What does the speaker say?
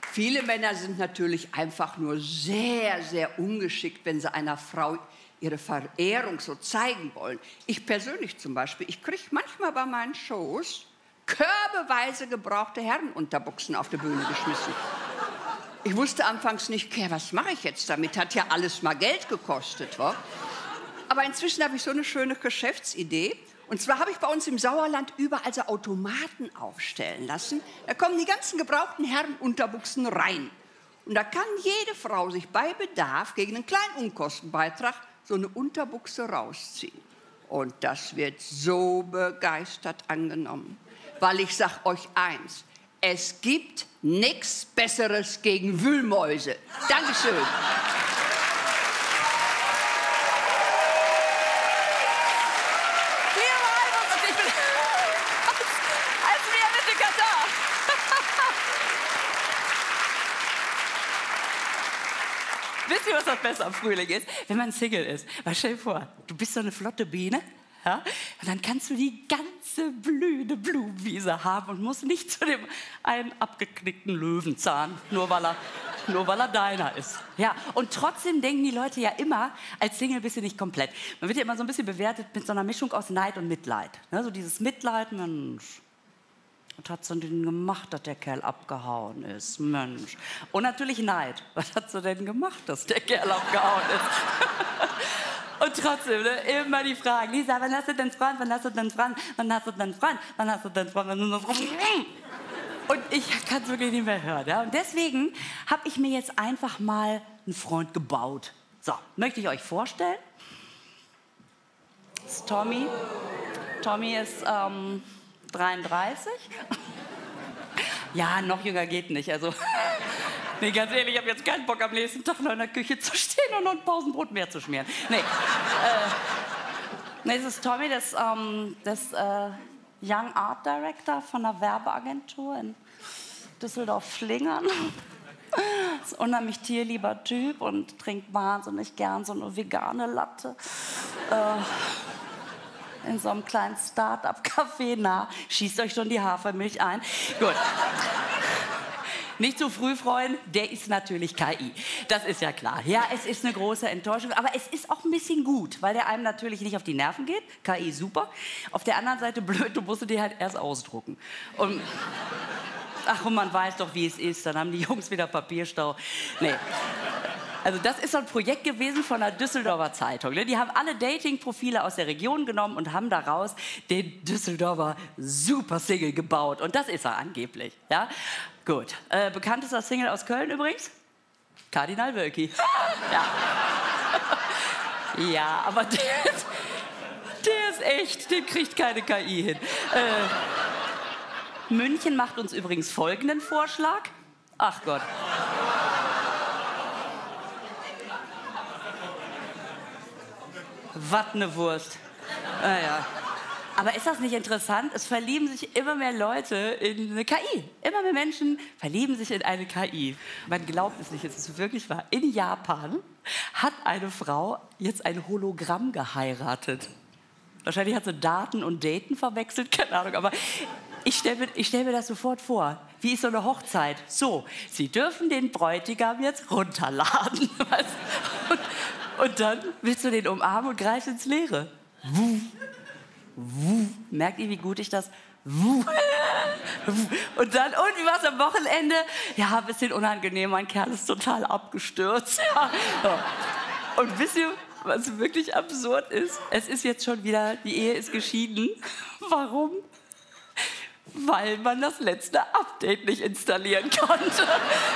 Viele Männer sind natürlich einfach nur sehr, sehr ungeschickt, wenn sie einer Frau ihre Verehrung so zeigen wollen. Ich persönlich zum Beispiel, ich kriege manchmal bei meinen Shows körbeweise gebrauchte Herrenunterbuchsen auf die Bühne geschmissen. Ich wusste anfangs nicht, was mache ich jetzt damit? Hat ja alles mal Geld gekostet, wa? Aber inzwischen habe ich so eine schöne Geschäftsidee. Und zwar habe ich bei uns im Sauerland überall so Automaten aufstellen lassen. Da kommen die ganzen gebrauchten Herrenunterbuchsen rein. Und da kann jede Frau sich bei Bedarf gegen einen kleinen Unkostenbeitrag so eine Unterbuchse rausziehen. Und das wird so begeistert angenommen. Weil ich sag euch eins, es gibt nichts Besseres gegen Wühlmäuse. Dankeschön. Wisst ihr, was das Beste am Frühling ist? Wenn man Single ist. Weil stell dir vor, du bist so eine flotte Biene, ja? Und dann kannst du die ganze blühende Blumenwiese haben und musst nicht zu dem einen abgeknickten Löwenzahn, nur weil er deiner ist. Ja, und trotzdem denken die Leute ja immer, als Single bist du nicht komplett. Man wird ja immer so ein bisschen bewertet mit so einer Mischung aus Neid und Mitleid. Ne? So dieses Mitleid, Mensch, was hat sie denn gemacht, dass der Kerl abgehauen ist? Mensch. Und natürlich Neid. Was hat sie denn gemacht, dass der Kerl abgehauen ist? Und trotzdem, ne, immer die Fragen. Lisa, wann hast du denn Freund? Wann hast du denn Freund? Wann hast du denn Freund? Wann hast du denn Freund? Und ich kann es wirklich nicht mehr hören. Ja? Und deswegen habe ich mir jetzt einfach mal einen Freund gebaut. So, möchte ich euch vorstellen. Das ist Tommy. Tommy ist 33. Ja, noch jünger geht nicht. Also, nee, ganz ehrlich, ich habe jetzt keinen Bock, am nächsten Tag noch in der Küche zu stehen und noch ein Pausenbrot mehr zu schmieren. Nee, nee, das ist Tommy, das Young Art Director von einer Werbeagentur in Düsseldorf-Schlingern. Ist ein unheimlich tierlieber Typ und trinkt wahnsinnig gern so eine vegane Latte. In so einem kleinen Start-up-Café nah. Schießt euch schon die Hafermilch ein. Gut. Nicht zu früh freuen, der ist natürlich KI. Das ist ja klar. Ja, es ist eine große Enttäuschung, aber es ist auch ein bisschen gut, weil der einem natürlich nicht auf die Nerven geht. KI super. Auf der anderen Seite blöd, du musst dir halt erst ausdrucken. Und ach, und man weiß doch, wie es ist. Dann haben die Jungs wieder Papierstau. Nee. Also das ist so ein Projekt gewesen von der Düsseldorfer Zeitung. Die haben alle Dating-Profile aus der Region genommen und haben daraus den Düsseldorfer Super-Single gebaut. Und das ist er angeblich. Ja? Gut. Bekanntester Single aus Köln übrigens? Kardinal Wölki. Ja. Ja, aber der ist echt, den kriegt keine KI hin. München macht uns übrigens folgenden Vorschlag. Ach Gott. Was ne Wurst. Naja. Aber ist das nicht interessant? Es verlieben sich immer mehr Leute in eine KI. Immer mehr Menschen verlieben sich in eine KI. Man glaubt es nicht, es ist wirklich wahr. In Japan hat eine Frau jetzt ein Hologramm geheiratet. Wahrscheinlich hat sie Daten und Daten verwechselt, keine Ahnung. Aber ich stell mir das sofort vor. Wie ist so eine Hochzeit? So, Sie dürfen den Bräutigam jetzt runterladen. Und dann willst du den umarmen und greifst ins Leere. Wuh. Wuh. Merkt ihr, wie gut ich das... Wuh. Und dann, und wie war's am Wochenende? Ja, ein bisschen unangenehm, mein Kerl ist total abgestürzt. Ja. Und wisst ihr, was wirklich absurd ist? Es ist jetzt schon wieder, die Ehe ist geschieden. Warum? Weil man das letzte Update nicht installieren konnte.